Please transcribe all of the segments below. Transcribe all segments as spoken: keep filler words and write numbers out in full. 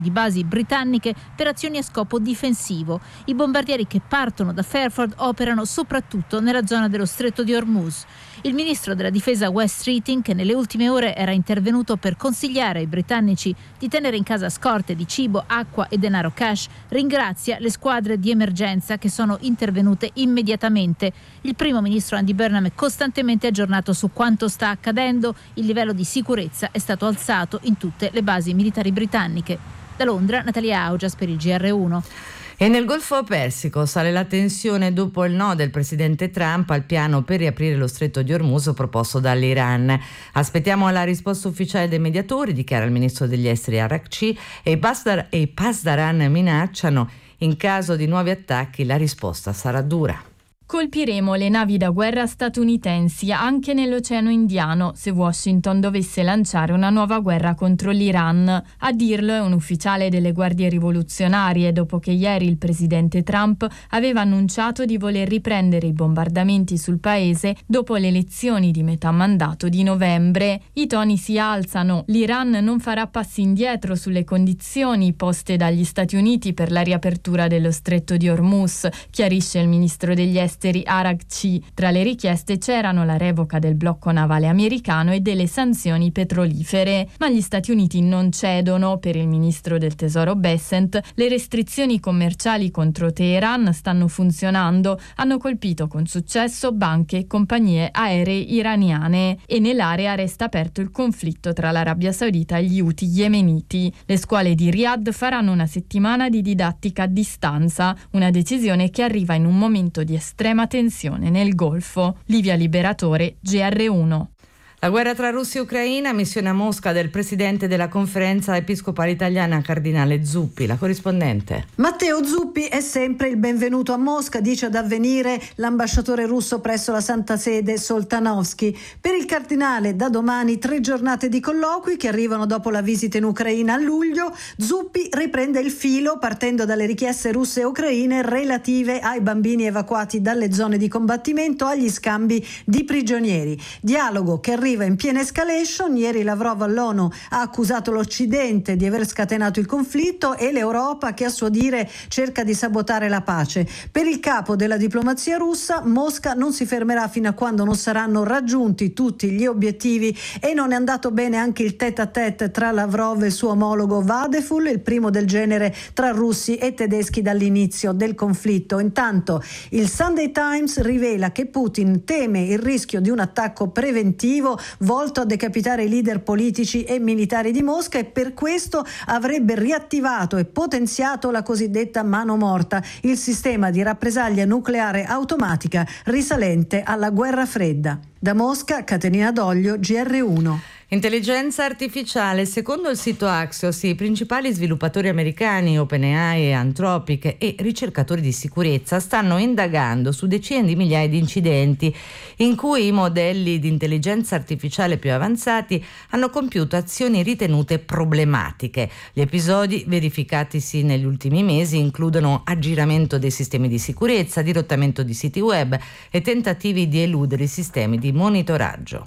di basi britanniche per azioni a scopo difensivo. I bombardieri che partono da Fairford operano soprattutto nella zona dello Stretto di Hormuz. Il ministro della difesa Wes Streeting, che nelle ultime ore era intervenuto per consigliare ai britannici di tenere in casa scorte di cibo, acqua e denaro cash, ringrazia le squadre di emergenza che sono intervenute immediatamente. Il primo ministro Andy Burnham è costantemente aggiornato su quanto sta accadendo. Il livello di sicurezza è stato alzato in tutte le basi militari britanniche. Da Londra, Natalia Augias per il G R uno. E nel Golfo Persico sale la tensione dopo il no del presidente Trump al piano per riaprire lo stretto di Hormuz proposto dall'Iran. Aspettiamo la risposta ufficiale dei mediatori, dichiara il ministro degli esteri Arakci, e i Pasdaran minacciano in caso di nuovi attacchi la risposta sarà dura. Colpiremo le navi da guerra statunitensi anche nell'Oceano Indiano se Washington dovesse lanciare una nuova guerra contro l'Iran. A dirlo è un ufficiale delle guardie rivoluzionarie, dopo che ieri il presidente Trump aveva annunciato di voler riprendere i bombardamenti sul paese dopo le elezioni di metà mandato di novembre. I toni si alzano. L'Iran non farà passi indietro sulle condizioni poste dagli Stati Uniti per la riapertura dello stretto di Hormuz, chiarisce il ministro degli esteri Arakci. Tra le richieste c'erano la revoca del blocco navale americano e delle sanzioni petrolifere, ma gli Stati Uniti non cedono. Per il ministro del tesoro Bessent, le restrizioni commerciali contro Teheran stanno funzionando, hanno colpito con successo banche e compagnie aeree iraniane e nell'area resta aperto il conflitto tra l'Arabia Saudita e gli Houthi yemeniti. Le scuole di Riyadh faranno una settimana di didattica a distanza, una decisione che arriva in un momento di estrema tensione nel Golfo. Livia Liberatore, G R uno. La guerra tra Russia e Ucraina, missione a Mosca del presidente della conferenza episcopale italiana Cardinale Zuppi, la corrispondente. Matteo Zuppi è sempre il benvenuto a Mosca, dice ad Avvenire l'ambasciatore russo presso la Santa Sede Soltanovsky. Per il cardinale da domani tre giornate di colloqui che arrivano dopo la visita in Ucraina a luglio. Zuppi riprende il filo partendo dalle richieste russe e ucraine relative ai bambini evacuati dalle zone di combattimento, agli scambi di prigionieri. Dialogo che arriva in piena escalation. Ieri Lavrov all'ONU ha accusato l'Occidente di aver scatenato il conflitto e l'Europa che a suo dire cerca di sabotare la pace. Per il capo della diplomazia russa, Mosca non si fermerà fino a quando non saranno raggiunti tutti gli obiettivi, e non è andato bene anche il tête-à-tête tra Lavrov e il suo omologo Vadeful, il primo del genere tra russi e tedeschi dall'inizio del conflitto. Intanto il Sunday Times rivela che Putin teme il rischio di un attacco preventivo volto a decapitare i leader politici e militari di Mosca, e per questo avrebbe riattivato e potenziato la cosiddetta mano morta, il sistema di rappresaglia nucleare automatica risalente alla guerra fredda. Da Mosca, Caterina Doglio, G R uno. Intelligenza artificiale. Secondo il sito Axios, i principali sviluppatori americani, OpenAI e Anthropic, e ricercatori di sicurezza stanno indagando su decine di migliaia di incidenti in cui i modelli di intelligenza artificiale più avanzati hanno compiuto azioni ritenute problematiche. Gli episodi verificatisi negli ultimi mesi includono aggiramento dei sistemi di sicurezza, dirottamento di siti web e tentativi di eludere i sistemi di monitoraggio.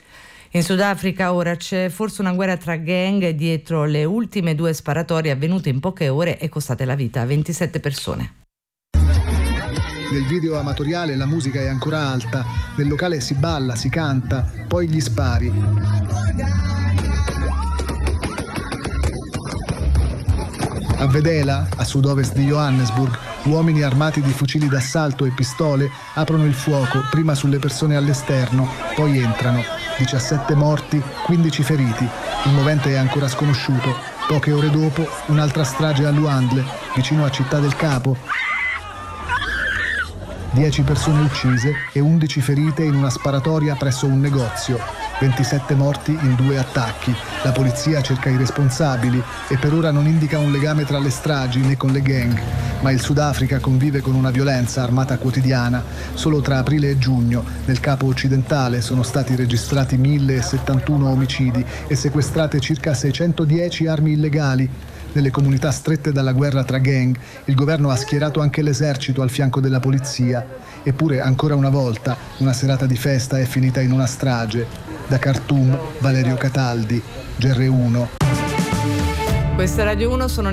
In Sudafrica ora c'è forse una guerra tra gang dietro le ultime due sparatorie avvenute in poche ore e costate la vita a ventisette persone. Nel video amatoriale la musica è ancora alta, nel locale si balla, si canta, poi gli spari. A Vedela, a sud-ovest di Johannesburg, uomini armati di fucili d'assalto e pistole aprono il fuoco prima sulle persone all'esterno, poi entrano. diciassette morti, quindici feriti. Il movente è ancora sconosciuto. Poche ore dopo, un'altra strage a Luandle, vicino a Città del Capo. dieci persone uccise e undici ferite in una sparatoria presso un negozio. ventisette morti in due attacchi. La polizia cerca i responsabili e per ora non indica un legame tra le stragi né con le gang. Ma il Sudafrica convive con una violenza armata quotidiana. Solo tra aprile e giugno nel Capo occidentale sono stati registrati mille settantuno omicidi e sequestrate circa seicentodieci armi illegali. Nelle comunità strette dalla guerra tra gang, il governo ha schierato anche l'esercito al fianco della polizia. Eppure, ancora una volta, una serata di festa è finita in una strage. Da Khartoum, Valerio Cataldi, G R uno. Questa è Radio uno, sono